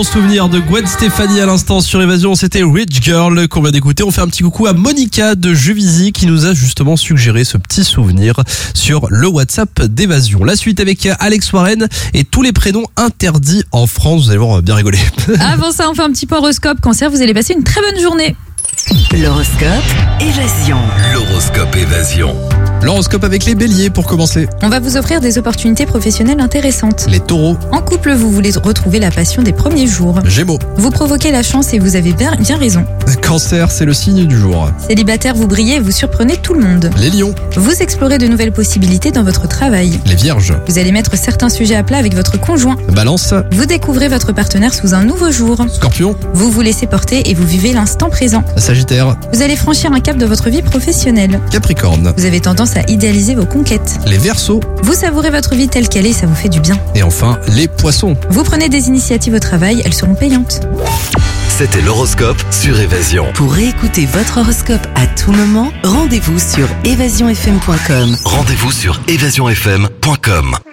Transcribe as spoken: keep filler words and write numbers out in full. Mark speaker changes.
Speaker 1: Souvenir de Gwen Stefani à l'instant sur Évasion, c'était Rich Girl qu'on vient d'écouter. On fait un petit coucou à Monica de Juvisy qui nous a justement suggéré ce petit souvenir sur le WhatsApp d'Évasion. La suite avec Alex Warren et tous les prénoms interdits en France. Vous allez voir, on va bien rigoler.
Speaker 2: Avant ça, on fait un petit peu horoscope. Cancer, vous allez passer une très bonne journée.
Speaker 3: L'horoscope Évasion.
Speaker 4: L'horoscope Évasion.
Speaker 1: L'horoscope avec les béliers pour commencer.
Speaker 2: On va vous offrir des opportunités professionnelles intéressantes.
Speaker 1: Les taureaux.
Speaker 2: En couple, vous voulez retrouver la passion des premiers jours.
Speaker 1: Gémeaux.
Speaker 2: Vous provoquez la chance et vous avez bien, bien raison.
Speaker 1: Cancer, c'est le signe du jour.
Speaker 2: Célibataire, vous brillez et vous surprenez tout le monde.
Speaker 1: Les lions.
Speaker 2: Vous explorez de nouvelles possibilités dans votre travail.
Speaker 1: Les vierges.
Speaker 2: Vous allez mettre certains sujets à plat avec votre conjoint.
Speaker 1: Balance.
Speaker 2: Vous découvrez votre partenaire sous un nouveau jour.
Speaker 1: Scorpion.
Speaker 2: Vous vous laissez porter et vous vivez l'instant présent.
Speaker 1: Sagittaire.
Speaker 2: Vous allez franchir un cap de votre vie professionnelle.
Speaker 1: Capricorne.
Speaker 2: Vous avez tendance à idéaliser vos conquêtes.
Speaker 1: Les verseaux.
Speaker 2: Vous savourez votre vie telle qu'elle est, ça vous fait du bien.
Speaker 1: Et enfin, les poissons.
Speaker 2: Vous prenez des initiatives au travail, elles seront payantes.
Speaker 4: C'était l'horoscope sur Évasion.
Speaker 3: Pour réécouter votre horoscope à tout moment, rendez-vous sur évasion f m point com.
Speaker 4: Rendez-vous sur évasion f m point com.